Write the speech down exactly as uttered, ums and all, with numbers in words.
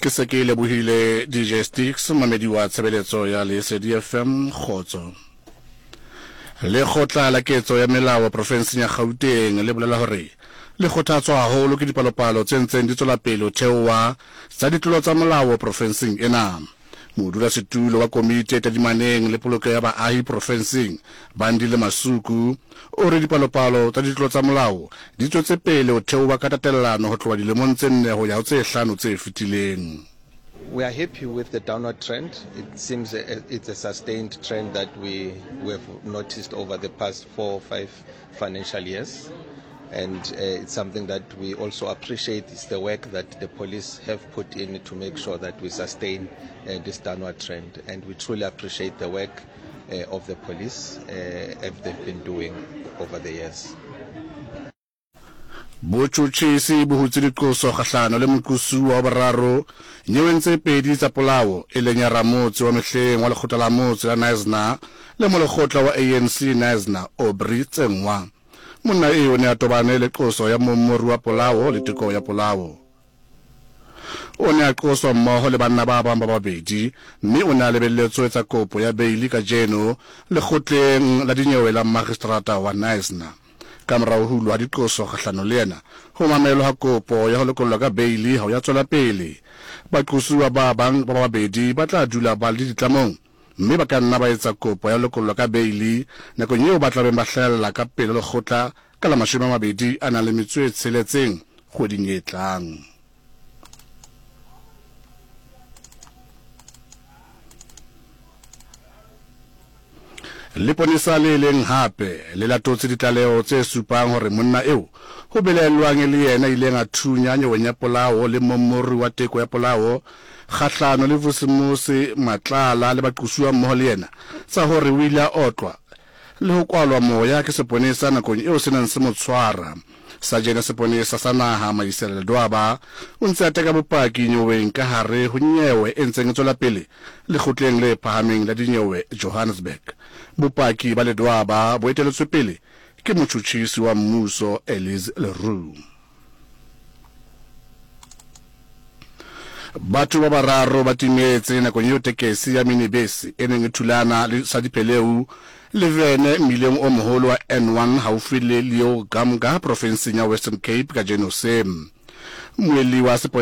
ke se ke lebohile D J Sticks mamedi wa tshebeletso ya Lesedi F M Khotso. Le khotla la ketso ya melao province ya Gauteng le bolela hore le kgothatswa haholo ke dipalopalo tse ntseng di tswela pele ho theowa tsa ditlolo tsa molao provinceng ena. Modulasetulo wa komiti e tadimaneng le poloko ya baahi provinceng Bandile Masuku o re dipalopalo tsa ditlolo tsa molao di tswetse pele ho theowa ka tatellano ho tloha dilemong tse nne ho ya ho tse hlano tse fetileng. We are happy with the downward trend. It seems it's a sustained trend that we, we have noticed over the past four or five financial years. And uh, it's something that we also appreciate. It's the work that the police have put in to make sure that we sustain uh, this downward trend. And we truly appreciate the work uh, of the police uh, as they've been doing over the years. Bochuchisi buhutsi dikoso kgahlano le mokusu wa boraro nyewentse pedi tsa polao e leng ya ramotse wa mehleng wa lekgotla la motse la Naisna le molekgotla wa A N C Naisna Aubrey Tsengwa. Monna eo ne a tobane le qoso ya mommori wa polao le teko ya polao. O ne a qoswa mmoho le banna ba bang ba babedi mme o ne a lebelletswe tsa kopo ya beili ka jeno lekgotleng la dinyewe la magistrata wa Naisna. Kamera ho hulwa diqoso kgahlano le yena ho mamelwa ha kopo ya ho lekolla ka beili ha ya tswela pele. Baqosuwa ba bang ba babedi ba tla dula ba le ditlamong mme ba ka nna ba etsa kopo ya lekolla ka beili nakong eo ba tla beng ba hlahella ka pele lekgotla ka la mashome a mabedi a nang le metso e tsheletseng kgweding e tlang. Leponisa le leng hape le latotse ditlaleho tse supang hore monna eo ho belellwang le yena ile nga thunya nyeweng ya polao le mommori wa teko ya polao kgahlano le Vusimusi Matlala le baqosuwa mmoho le yena tsa hore o ile a otlwa le ho kwalwa moya ke seponesa nakong eo se nang se mo tshwara. Sajene seponesa sa naha Maisela Dwaba o ntse a teka bopaki nyeweng ka hare ho nyewe e ntseng e tswela pele lekgotleng le phahameng la dinyewe Johannesburg. Bopaki ba Ledwaba bo eteletswe pele ke motjhutjhisi wa mmuso Elise Leroux. Batho ba bararo ba timetse nakong eo tekesi ya minibus e neng e thulana le sa dipheleu le vene mmileng o moholo wa N one haufi le Leo Gamga provinceng ya Western Cape ka jeno sem. Moeli wa